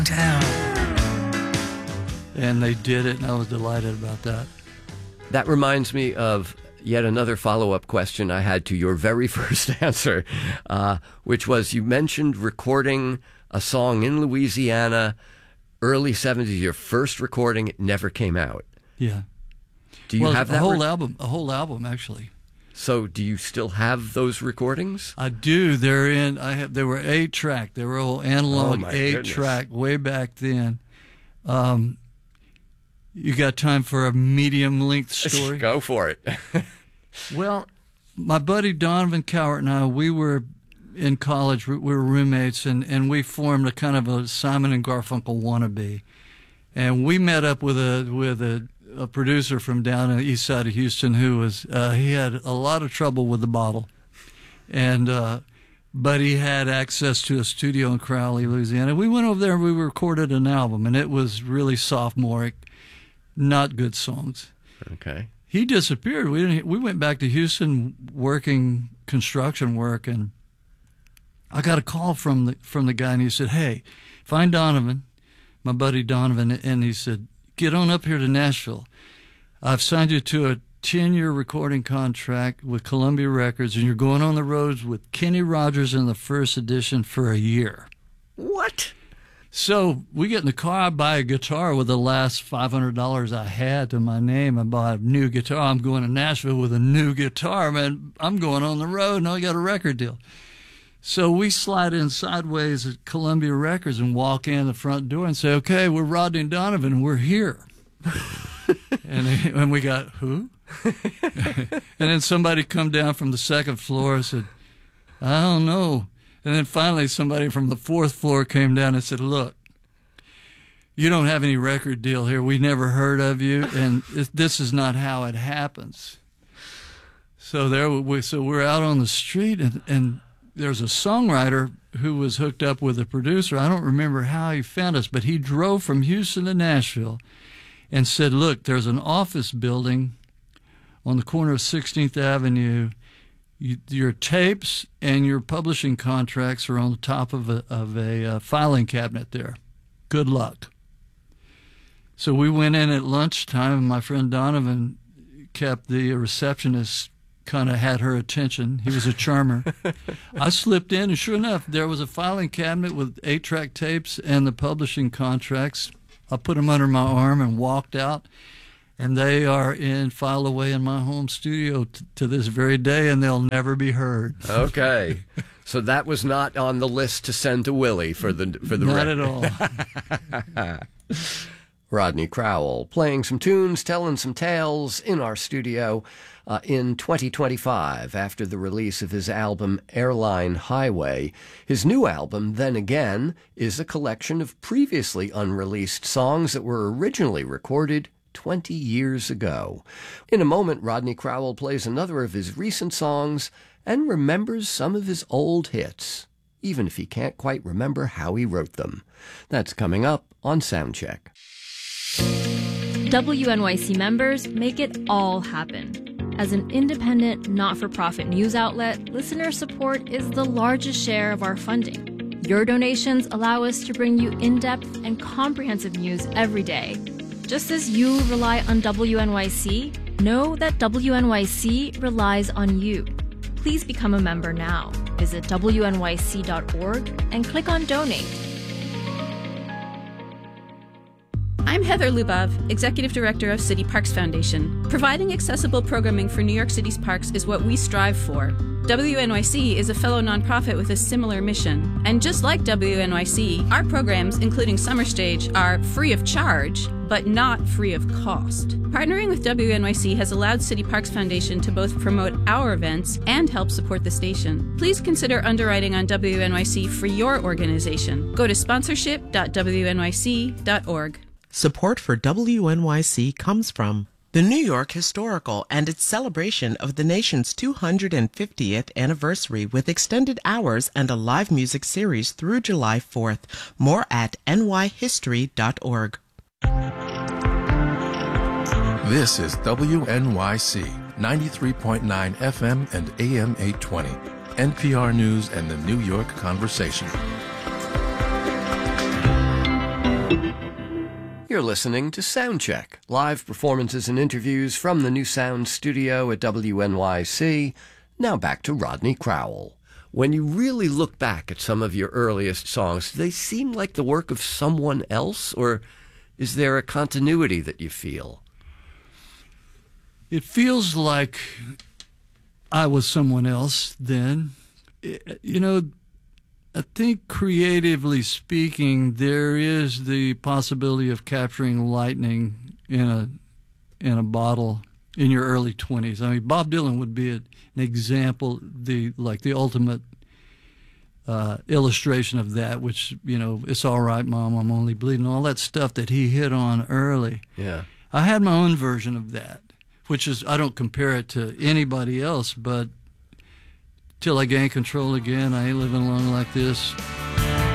Town. And they did it, and I was delighted about that. That reminds me of yet another follow-up question I had to your very first answer, which was you mentioned recording a song in Louisiana, early 70s, your first recording. It never came out. Yeah. Do you have that? A whole album, actually. So do you still have those recordings? I do. They were 8-track. They were all analog 8-track way back then. You got time for a medium-length story? Go for it. Well, my buddy Donovan Cowart and I, we were in college. We were roommates, and we formed a kind of a Simon and Garfunkel wannabe. And we met up with a producer from down on the east side of Houston who was he had a lot of trouble with the bottle, and but he had access to a studio in Crowley, Louisiana. We went over there and we recorded an album, and it was really sophomoric, not good songs. Okay. He disappeared. We went back to Houston working construction work, and I got a call from the guy, and he said, "Hey, find Donovan, my buddy Donovan," and he said, "Get on up here to Nashville. I've signed you to a 10-year recording contract with Columbia Records, and you're going on the roads with Kenny Rogers in the first edition for a year." What? So we get in the car, I buy a guitar with the last $500 I had to my name. I bought a new guitar. I'm going to Nashville with a new guitar, man. I'm going on the road, and I got a record deal. So we slide in sideways at Columbia Records and walk in the front door and say, "Okay, we're Rodney and Donovan. We're here." and we got, "Who?" And then somebody come down from the second floor and said, "I don't know." And then finally somebody from the fourth floor came down and said, "Look, you don't have any record deal here. We never heard of you, and this is not how it happens." So we're out on the street, and there's a songwriter who was hooked up with a producer. I don't remember how he found us, but he drove from Houston to Nashville and said, "Look, there's an office building on the corner of 16th Avenue. Your tapes and your publishing contracts are on the top of a filing cabinet there. Good luck." So we went in at lunchtime, and my friend Donovan kept the receptionist, kind of had her attention. He was a charmer. I slipped in, and sure enough, there was a filing cabinet with 8-track tapes and the publishing contracts. I put them under my arm and walked out, and they are filed away in my home studio to this very day, and they'll never be heard. Okay. So that was not on the list to send to Willie for the Not at all. Rodney Crowell playing some tunes, telling some tales in our studio in 2025 after the release of his album Airline Highway. His new album, Then Again, is a collection of previously unreleased songs that were originally recorded 20 years ago. In a moment, Rodney Crowell plays another of his recent songs and remembers some of his old hits, even if he can't quite remember how he wrote them. That's coming up on Soundcheck. WNYC members make it all happen. As an independent, not-for-profit news outlet, listener support is the largest share of our funding. Your donations allow us to bring you in-depth and comprehensive news every day. Just as you rely on WNYC, know that WNYC relies on you. Please become a member now. Visit WNYC.org and click on Donate. I'm Heather Lubov, Executive Director of City Parks Foundation. Providing accessible programming for New York City's parks is what we strive for. WNYC is a fellow nonprofit with a similar mission. And just like WNYC, our programs, including Summer Stage, are free of charge, but not free of cost. Partnering with WNYC has allowed City Parks Foundation to both promote our events and help support the station. Please consider underwriting on WNYC for your organization. Go to sponsorship.wnyc.org. Support for WNYC comes from the New York Historical and its celebration of the nation's 250th anniversary with extended hours and a live music series through July 4th. More at nyhistory.org. This is WNYC 93.9 FM and AM 820, NPR News and the New York Conversation. You're listening to Soundcheck, live performances and interviews from the New Sound studio at WNYC. Now back to Rodney Crowell. When you really look back at some of your earliest songs, do they seem like the work of someone else, or is there a continuity that you feel? It feels like I was someone else then. You know, I think creatively speaking, there is the possibility of capturing lightning in a bottle in your early 20s. I mean, Bob Dylan would be an example, the ultimate illustration of that, which, you know, It's All Right, Mom, I'm Only Bleeding, all that stuff that he hit on early. Yeah. I had my own version of that, which is, I don't compare it to anybody else, but Till I Gain Control Again, I Ain't Living Long Like This,